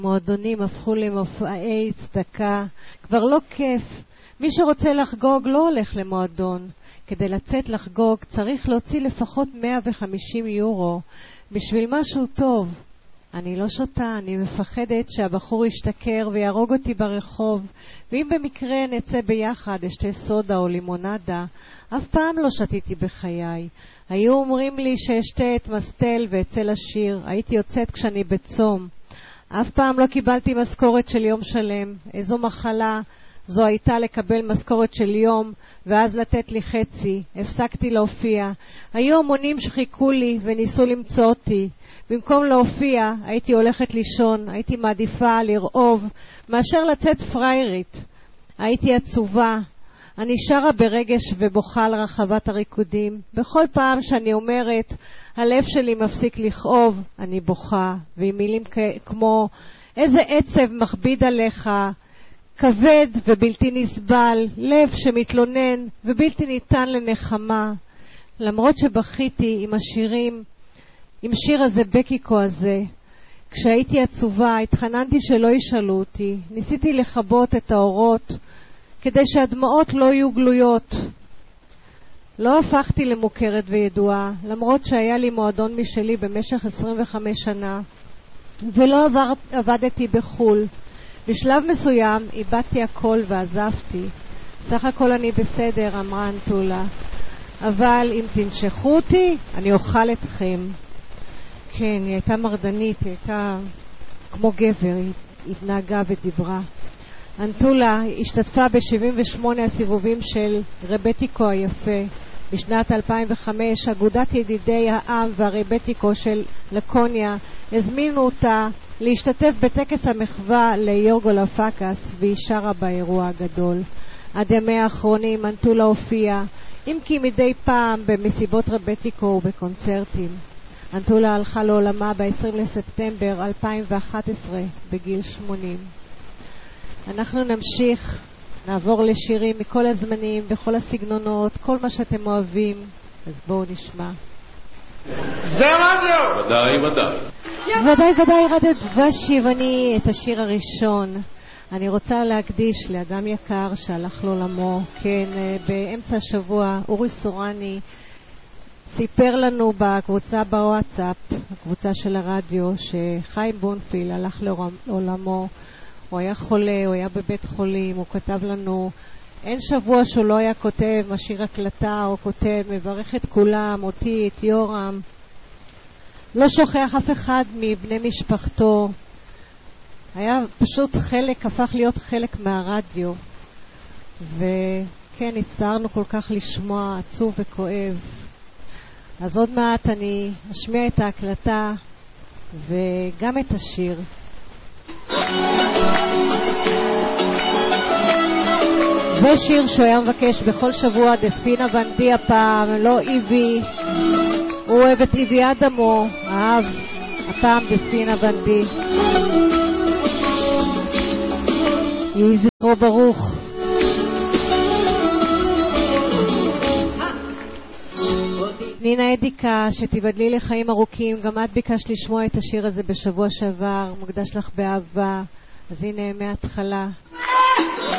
מועדונים הפכו למופעי צדקה, כבר לא כיף. מי שרוצה לחגוג לא הולך למועדון. כדי לצאת לחגוג צריך להוציא לפחות 150 יורו בשביל משהו טוב. אני לא שותה, אני מפחדת שהבחור ישתכר וירוג אותי ברחוב, ואם במקרה נצא ביחד לשתי סודה או לימונדה. אף פעם לא שתיתי בחיי. היו אומרים לי שאשתה את מסטל ואצא לשיר. הייתי יוצאת כשאני בצום. אף פעם לא קיבלתי משכורת של יום שלם. איזו מחלה זו הייתה לקבל משכורת של יום ואז לתת לי חצי. הפסקתי להופיע. היו המונים שחיכו לי וניסו למצוא אותי. במקום להופיע הייתי הולכת לישון. הייתי מעדיפה לרעוב מאשר לצאת פריירית. הייתי עצובה. אני שרה ברגש ובוכה על רחבת הריקודים. בכל פעם שאני אומרת, הלב שלי מפסיק לכאוב, אני בוכה. ועם מילים כמו, איזה עצב מכביד עליך, כבד ובלתי נסבל, לב שמתלונן ובלתי ניתן לנחמה. למרות שבכיתי עם השירים, עם שיר הזה בקיקו הזה, כשהייתי עצובה, התחננתי שלא ישאלו אותי. ניסיתי לכבות את האורות, כדי שהדמעות לא יהיו גלויות. לא הפכתי למוכרת וידועה, למרות שהיה לי מועדון משלי במשך 25 שנה, ולא עבדתי בחול. בשלב מסוים איבדתי הכל ועזבתי. סך הכל אני בסדר, אמרה אנטולה. אבל אם תנשכו אותי, אני אוכל אתכם. כן, היא הייתה מרדנית, היא הייתה כמו גבר, היא התנהגה ודיברה. אנטולה השתתפה ב-78 הסיבובים של רבטיקו היפה. בשנת 2005 אגודת ידידי העם והרבטיקו של לקוניה הזמינו אותה להשתתף בטקס המחווה ליורגו לפקס, והיא שרה באירוע הגדול. עד ימי האחרונים אנטולה הופיעה, אם כי מדי פעם במסיבות רבטיקו ובקונצרטים. אנטולה הלכה לעולמה ב-20 לספטמבר 2011 בגיל 80. אנחנו נמשיך, נעבור לשירים מכל הזמנים, בכל הסגנונות, כל מה שאתם אוהבים. אז בואו נשמע. זה רדיו! ודאי רדיו דבשי, ואני את השיר הראשון אני רוצה להקדיש לאדם יקר שהלך לעולמו. כן, באמצע השבוע אורי סורני סיפר לנו בקבוצה בוואטסאפ, הקבוצה של הרדיו, שחיים בונפיל הלך לעולמו. הוא היה חולה, הוא היה בבית חולים, הוא כתב לנו, אין שבוע שהוא לא היה כותב, משאיר הקלטה, או כותב, מברך את כולם, אותי, את יורם. לא שוכח אף אחד מבני משפחתו. היה פשוט חלק, הפך להיות חלק מהרדיו. וכן, הצטערנו כל כך לשמוע, עצוב וכואב. אז עוד מעט אני אשמיע את ההקלטה וגם את השיר. זה שיר שהוא היה מבקש בכל שבוע, דספינה ונדי הפעם, לא איבי. הוא אוהב את איבי אדמו, אהב הפעם דספינה ונדי. יהי זכרו ברוך. נינה אדיקה, שתיבדלי לחיים ארוכים, גם את ביקשת לשמוע את השיר הזה בשבוע שעבר, מוקדש לך באהבה. אז הנה מההתחלה.